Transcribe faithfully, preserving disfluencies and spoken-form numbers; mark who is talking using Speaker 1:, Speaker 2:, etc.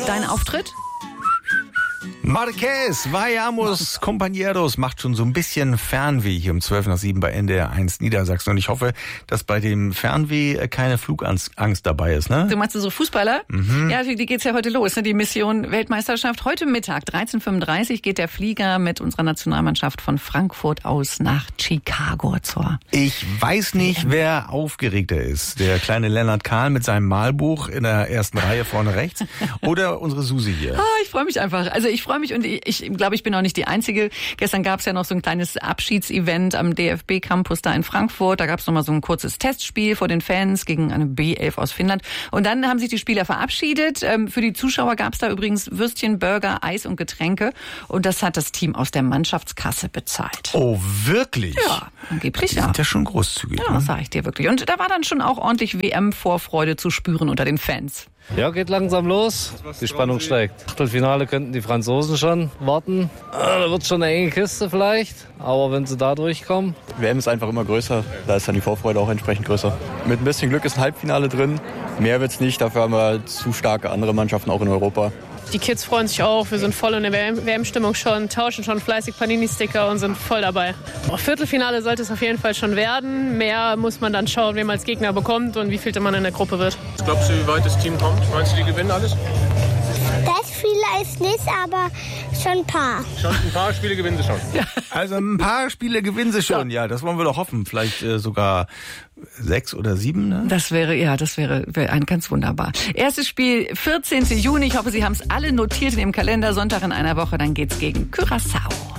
Speaker 1: dein Auftritt?
Speaker 2: Marquez, Vayamos, Compañeros macht schon so ein bisschen Fernweh hier um zwölf nach sieben bei N D R eins Niedersachsen. Und ich hoffe, dass bei dem Fernweh keine Flugangst dabei ist, ne?
Speaker 1: Du meinst unsere Fußballer? Mhm. Ja, die geht's ja heute los, ne? Die Mission Weltmeisterschaft. Heute Mittag, dreizehn Uhr fünfunddreißig, geht der Flieger mit unserer Nationalmannschaft von Frankfurt aus nach Chicago zur.
Speaker 2: Ich weiß nicht, wer aufgeregter ist. Der kleine Lennart Kahl mit seinem Malbuch in der ersten Reihe vorne rechts oder unsere Susi hier.
Speaker 1: Ah, ich freue mich einfach. Also ich freue mich und ich, ich glaube, ich bin auch nicht die Einzige. Gestern gab es ja noch so ein kleines Abschiedsevent am D F B-Campus da in Frankfurt. Da gab es noch mal so ein kurzes Testspiel vor den Fans gegen eine B elf aus Finnland. Und dann haben sich die Spieler verabschiedet. Für die Zuschauer gab es da übrigens Würstchen, Burger, Eis und Getränke. Und das hat das Team aus der Mannschaftskasse bezahlt.
Speaker 2: Oh, wirklich?
Speaker 1: Ja, angeblich
Speaker 2: die
Speaker 1: ja.
Speaker 2: sind ja schon großzügig.
Speaker 1: Ja,
Speaker 2: ne?
Speaker 1: Das sage ich dir wirklich. Und da war dann schon auch ordentlich W M-Vorfreude zu spüren unter den Fans.
Speaker 3: Ja, geht langsam los. Die Spannung steigt. Achtelfinale könnten die Franzosen schon warten. Da wird schon eine enge Kiste vielleicht. Aber wenn sie da durchkommen.
Speaker 4: W M ist einfach immer größer. Da ist dann die Vorfreude auch entsprechend größer. Mit ein bisschen Glück ist ein Halbfinale drin. Mehr wird's nicht. Dafür haben wir zu starke andere Mannschaften auch in Europa.
Speaker 5: Die Kids freuen sich auch. Wir sind voll in der W M-Stimmung schon, tauschen schon fleißig Panini-Sticker und sind voll dabei. Auf Viertelfinale sollte es auf jeden Fall schon werden. Mehr muss man dann schauen, wen man als Gegner bekommt und wie viel man in der Gruppe wird.
Speaker 6: Was glaubst du, wie weit das Team kommt? Meinst du, die gewinnen alles?
Speaker 7: Das vielleicht nicht, aber schon ein paar.
Speaker 6: Schon ein paar Spiele gewinnen sie schon.
Speaker 2: Ja. Also ein paar Spiele gewinnen sie schon, ja, das wollen wir doch hoffen. Vielleicht äh, sogar sechs oder sieben, ne?
Speaker 1: Das wäre, ja, das wäre, wäre ein ganz wunderbar. Erstes Spiel, vierzehnten Juni. Ich hoffe, Sie haben es alle notiert in Ihrem Kalender. Sonntag in einer Woche, dann geht's gegen Curaçao.